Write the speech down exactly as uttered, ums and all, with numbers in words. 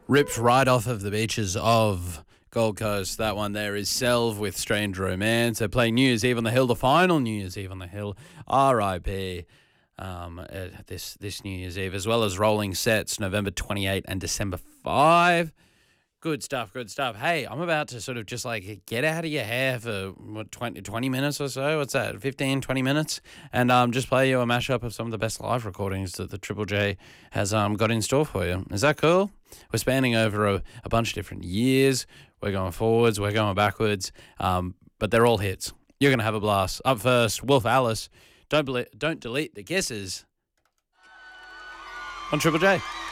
ripped right off of the beaches of Gold Coast. That one there is Selv with Strange Romance. They're playing New Year's Eve on the Hill, the final New Year's Eve on the Hill. R I P Um, uh, this this New Year's Eve, as well as rolling sets November twenty-eighth and December fifth. Good stuff, good stuff. Hey, I'm about to sort of just like get out of your hair for what, twenty, twenty minutes or so. What's that, fifteen, twenty minutes? And um, just play you a mashup of some of the best live recordings that the Triple J has um got in store for you. Is that cool? We're spanning over a, a bunch of different years. We're going forwards, we're going backwards, um, but they're all hits. You're going to have a blast. Up first, Wolf Alice. Don't, bel- don't delete the kisses on Triple J.